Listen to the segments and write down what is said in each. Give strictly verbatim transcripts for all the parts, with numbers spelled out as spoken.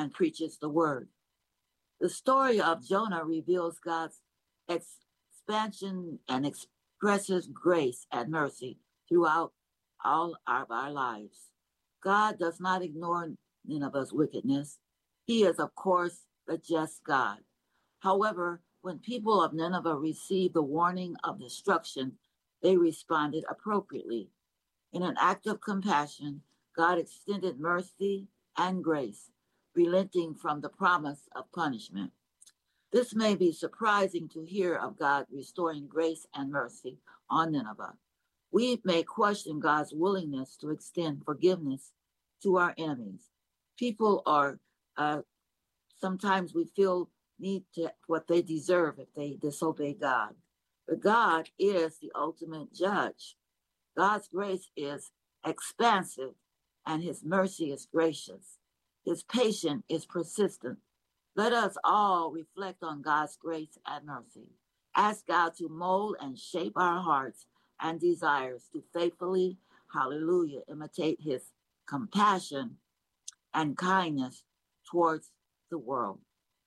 and preaches the word. The story of Jonah reveals God's expansion and expresses grace and mercy throughout all of our lives. God does not ignore Nineveh's wickedness. He is, of course, a just God. However, when people of Nineveh received the warning of destruction, they responded appropriately. In an act of compassion, God extended mercy and grace, relenting from the promise of punishment. This may be surprising to hear of God restoring grace and mercy on Nineveh. We may question God's willingness to extend forgiveness to our enemies. People are, uh, sometimes we feel need to what they deserve if they disobey God. But God is the ultimate judge. God's grace is expansive and his mercy is gracious. His patience is persistent. Let us all reflect on God's grace and mercy. Ask God to mold and shape our hearts and desires to faithfully, hallelujah, imitate his compassion and kindness towards the world.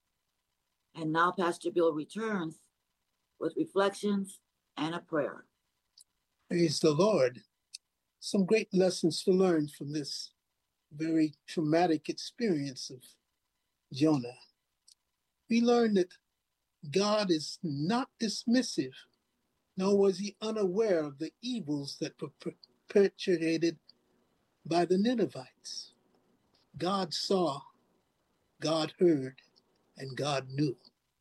And now Pastor Bill returns with reflections and a prayer. Praise the Lord. Some great lessons to learn from this very traumatic experience of Jonah. We learned that God is not dismissive, nor was he unaware of the evils that were perpetrated by the Ninevites. God saw, God heard, and God knew.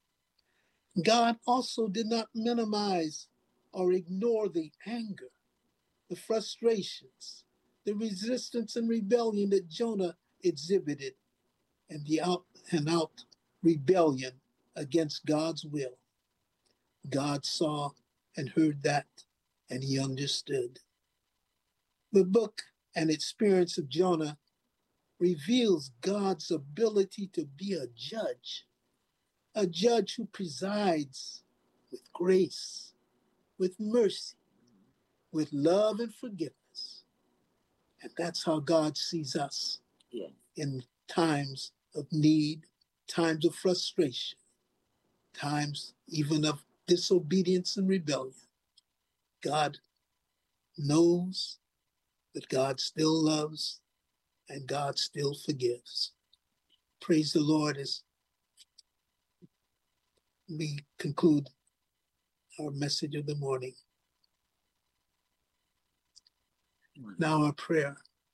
God also did not minimize or ignore the anger, the frustrations, the resistance and rebellion that Jonah exhibited, and the out and out rebellion against God's will. God saw and heard that, and he understood. The book and experience of Jonah reveals God's ability to be a judge, a judge who presides with grace, with mercy, with love and forgiveness. And that's how God sees us Yeah. in times of need, times of frustration, times even of disobedience and rebellion. God knows that God still loves and God still forgives. Praise the Lord as we conclude our message of the morning. Now our prayer.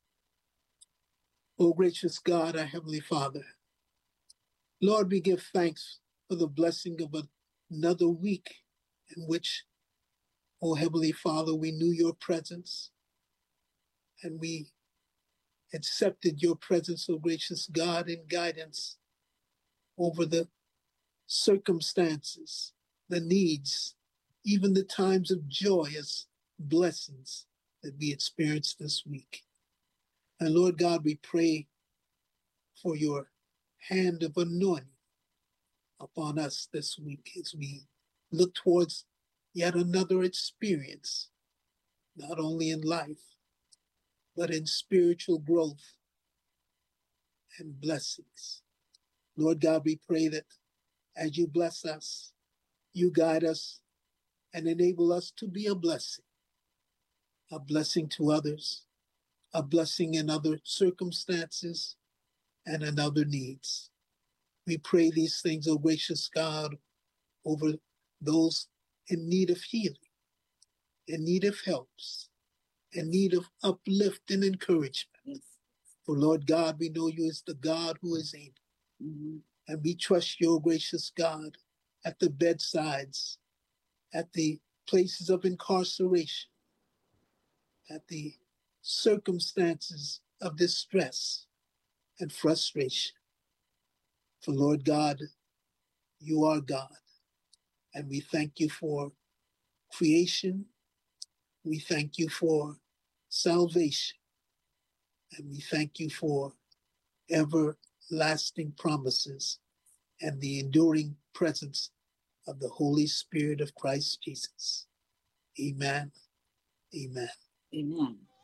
O gracious God, our Heavenly Father, Lord, we give thanks for the blessing of another week in which, O Heavenly Father, we knew your presence and we accepted your presence, O gracious God, in guidance over the circumstances, the needs, even the times of joyous blessings that we experienced this week. And Lord God, we pray for your hand of anointing upon us this week as we look towards yet another experience, not only in life, but in spiritual growth and blessings. Lord God, we pray that as you bless us, you guide us and enable us to be a blessing, a blessing to others, a blessing in other circumstances and in other needs. We pray these things, O gracious God, over those in need of healing, in need of helps, in need of uplift and encouragement. Yes. For Lord God, we know you as the God who is able. Mm-hmm. And we trust you, O gracious God, at the bedsides, at the places of incarceration, at the circumstances of distress and frustration. For Lord God, you are God. And we thank you for creation. We thank you for salvation. And we thank you for everlasting promises and the enduring presence of the Holy Spirit of Christ Jesus. Amen. Amen. Amen.